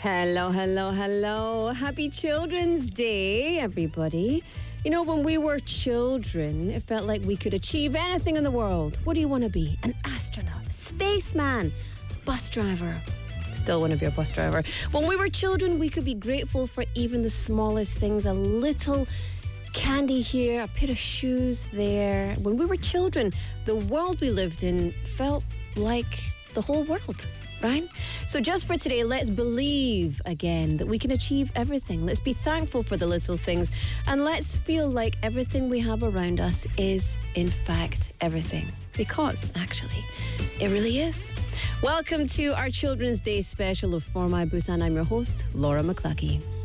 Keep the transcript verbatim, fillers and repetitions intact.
Hello, hello, hello. Happy Children's Day, everybody. You know, when we were children, it felt like we could achieve anything in the world. What do you want to be? An astronaut, a spaceman, a bus driver. Still want to be a bus driver. When we were children, we could be grateful for even the smallest things. A little candy here, a pair of shoes there. When we were children, the world we lived in felt like the whole world. Right? So just for today, let's believe again that we can achieve everything. Let's be thankful for the little things, and let's feel like everything we have around us is, in fact, everything. Because, actually, it really is. Welcome to our Children's Day special of For My Busan. I'm your host, Laura McCluskey.